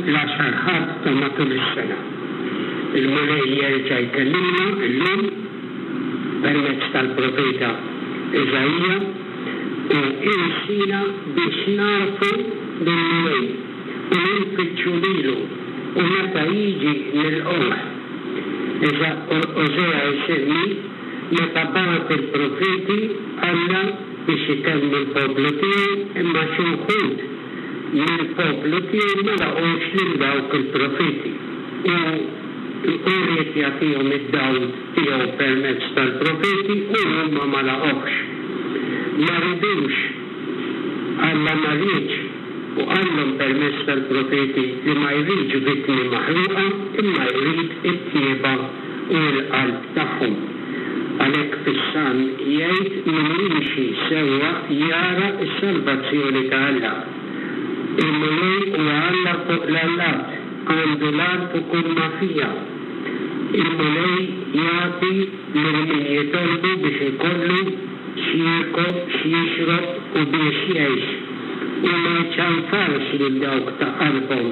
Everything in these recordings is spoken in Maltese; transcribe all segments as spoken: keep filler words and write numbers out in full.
l-għaxar ħadd ta' matul is-sena. Il-Mulej jerġa' jkellimna llum permezz tal-profeta Eżajja u insina biex narfu bil-Mulej u ninfittxu lilu u meta jiġi nilqgħuh. Iżda Ożea jsemmi meta bagħat il-profeti Alla biex ikelmu l-poplu tiegħu imma xi wħud mill-poplu tiegħu ma laqgħux lil dawk il-profeti. U uriet jagħtihom id-dawl tiegħu permezz tal-profeti u huma ma laqgħux. Ma rridux Alla ma rridx u għallhom permezz tal-profeti li ma jridx vittmi maħruqa imma jrid it-tieba u l-qalb tagħhom. Għalhekk fis-Salm jgħid min jimxi sewwa jara s-salvazzjoni ta' Alla. Il-Mulej huwa Alla fuq l-allat għandu l-art u kull ma fija. Il-Mulej jagħti lil min jitolbu biex ikollu x'jiekel, x'jixrob u biex jgħix. U ma jċanfarx lil dawk ta' qalbhom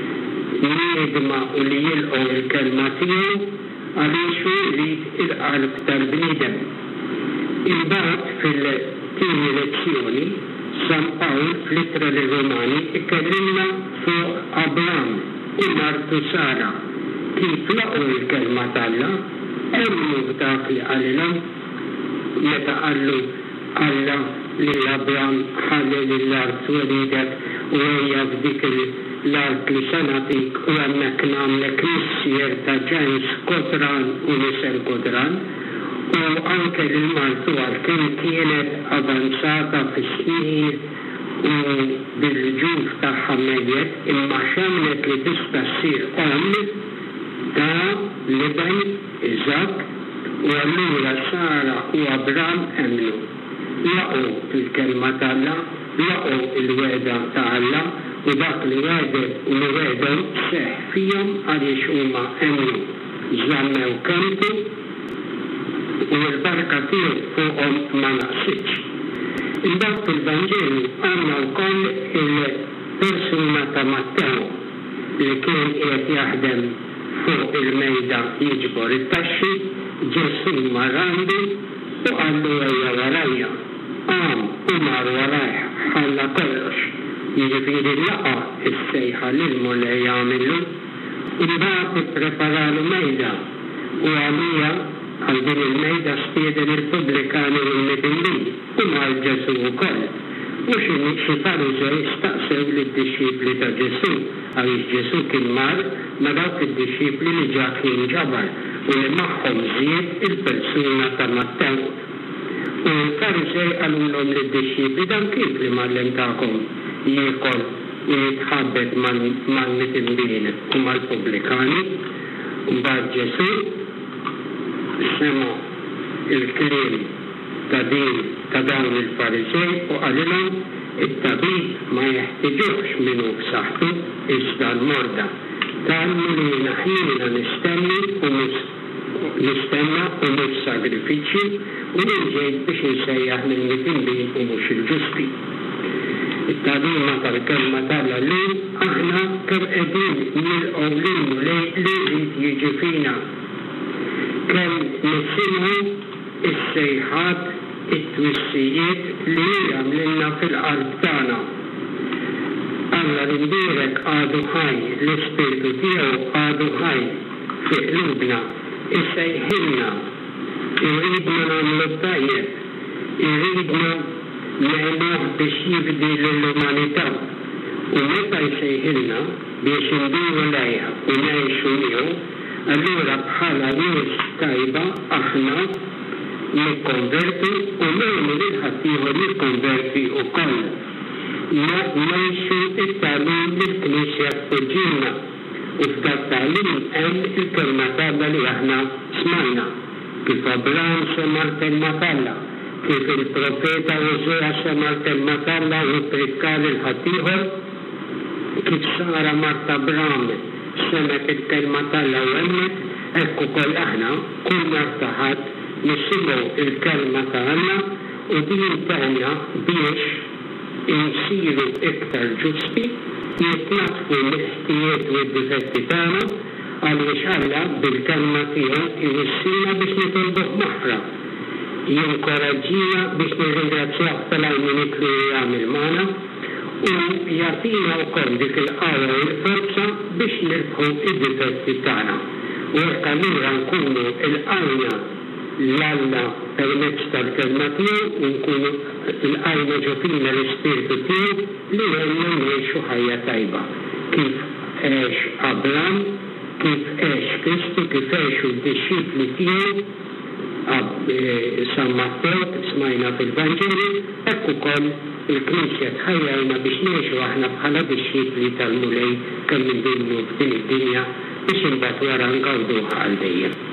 niedma u li jilqgħu l-kelma tiegħu għaliex jrid il-qalb tal-bniedem. Imbagħad fil-tieni lezzjoni San Pawl fl-ittra lir-Rumani ikellimna fuq Abram u martu Sara kif laqgħu l-kelma t'Alla emmu f'dak li qalilhom meta qallu Alla lil Abram ħalli l-art welidek u ejja f'dik l-art li se nagħtik u hemmhekk nagħmlek missier ta' ġens kodran u nisel kodran u anke lil martu għalkemm kienet avanzata fis-snin u bil-ġuf tagħha mejjed imma xemnet li tista' ssir omm ta' Liban Iżak u allura Sara u Abram emnu. Laqgħu il-kelma t'Alla, laqgħu il-weda ta' Alla u dak li wedet u li wedhom seħħ fihom għaliex huma emnu. Żammew kempu u l-barka tiegħu fuqhom ma naqsitx. Imbagħad fil-Vanġelu għandna wkoll il-persuna ta' Matteo li kien qiegħed jaħdem fuq il-mejda jiġbor it-taxxi, Ġesu marrandu u qallu ejja warajja. Qam u mar warajh ħalla kollox. Jiġifieri laqa' is-sejħa lil Mulej jagħmillu imbagħad ippreparalu mejda u għalija għal din il-mejda stieden il-pubblikani u l-midillin u mal Ġesu wkoll. U xi Fariżej staqsew lid-dixxipli ta' Ġesu għaliex Ġesu kien mar ma' dawk id-dixxipli li ġa kien ġabar u li magħhom żied il-persuna ta' Matteo. U l-Fariżej qalulhom lid-dixxipli dan kif li mallem tagħkom jiekol u jitħabbet mal-midillin u mal-pubblikani. Mbagħad Ġesu sema il-kliem ta' din ta' dawn il-Fariżej u qalilhom it-tabib ma jeħtieġux minnu b'saħħtu iżda l-morda. Talmu li naħjina nistenni u nistenna u mhux sagrifiċċji u ġejt biex insejjaħ lill-midillin u mhux il-ġusti. It-talima tal-kelma t'Alla llum aħna kemm qegħdin nilqgħu lil-Mulej li jrid jiġi fina. Kemm nisimgħu is-sejħat it-twissijiet li jagħmlilna fil-qalb tagħna. Alla l-imbierek għadu ħaj, l-ispirtu tiegħu għadu ħaj fi qlubna, issejħilna, irridna nagħmlu tajjeb, irridna nagħmluh biex jifdi lill-umanità. U meta jsejħilna biex induru lejha u ngħixu miegħu, allura bħala nies tajba aħna nikkonverti u nagħmlu lil ħaddieħor jikkonverti wkoll. Ngħixu it-tagħlim li l-Knisja tpoġġilna u f'dak tagħlim hemm il-kelma t'Alla li aħna smajna. Kif Abraham sema l-kelma t'Alla, kif il-profeta Ożea sema l-kelma t'Alla u prikka lil ħaddieħor, kif Sara mart Abraham semet il-kelma t'Alla u għemmet, hekk ukoll aħna kull marta ħadd nisimgħu il-kelma t'Alla u din tagħna biex insiru iktar ġusti jitnaqfu l-ħtijiet u d-difetti tagħna għaliex Alla bil-kelma tiegħu iwissina biex nitolbuh moħħra. Jinkoraġġina biex nirringrazzjah tal-għajnuniet li jagħmel magħna u jagħtina wkoll dik il-qawwa u l-forza biex nirbħu id-difetti tagħna. U hekk allura nkunu l-qajna l-Alla permezz tal-kelma tiegħu u nkunu l-qajna ġofina l-Ispiritu tiegħu li għandna ngħixu ħajja tajba. Kif għex Abram, kif għex Kristu, kif għexu d-disċipli tiegħu San Matteo smajna fil-Vanġeli, hekk ukoll il-Knisja tħajjarna biex ngħixu aħna bħala disċipli tal-mulej kemm indunnu f'din id-dinja biex imbagħad wara ngawduha għal dejjem.